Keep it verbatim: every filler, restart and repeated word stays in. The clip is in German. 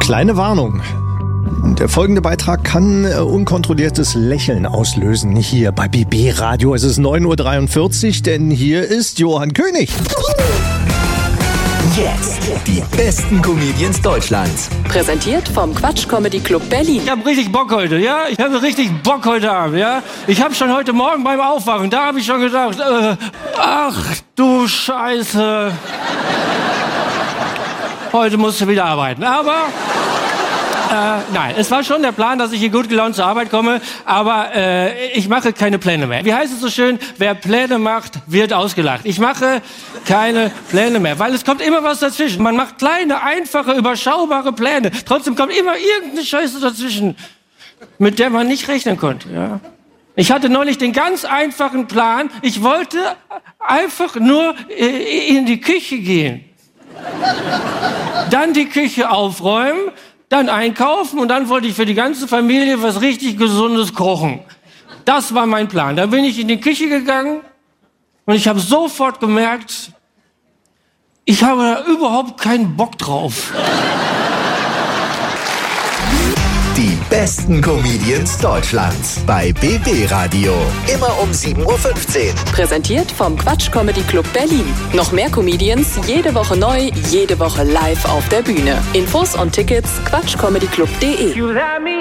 Kleine Warnung. Der folgende Beitrag kann äh, unkontrolliertes Lächeln auslösen hier bei B B Radio. Es ist neun Uhr dreiundvierzig, denn hier ist Johann König. Jetzt die besten Comedians Deutschlands. Präsentiert vom Quatsch Comedy Club Berlin. Ich habe richtig Bock heute, ja? Ich habe richtig Bock heute Abend, ja? Ich habe schon heute Morgen beim Aufwachen, da habe ich schon gedacht, äh, ach du Scheiße. Heute musst du wieder arbeiten, aber... Äh, nein, es war schon der Plan, dass ich hier gut gelaunt zur Arbeit komme, aber äh, ich mache keine Pläne mehr. Wie heißt es so schön? Wer Pläne macht, wird ausgelacht. Ich mache keine Pläne mehr, weil es kommt immer was dazwischen. Man macht kleine, einfache, überschaubare Pläne. Trotzdem kommt immer irgendeine Scheiße dazwischen, mit der man nicht rechnen konnte. Ja. Ich hatte neulich den ganz einfachen Plan. Ich wollte einfach nur äh, in die Küche gehen. Dann die Küche aufräumen, dann einkaufen und dann wollte ich für die ganze Familie was richtig Gesundes kochen. Das war mein Plan. Dann bin ich in die Küche gegangen und ich habe sofort gemerkt, ich habe da überhaupt keinen Bock drauf. Die besten Comedians Deutschlands bei B B Radio. Immer um sieben Uhr fünfzehn. Präsentiert vom Quatsch Comedy Club Berlin. Noch mehr Comedians, jede Woche neu, jede Woche live auf der Bühne. Infos und Tickets quatschcomedyclub punkt de.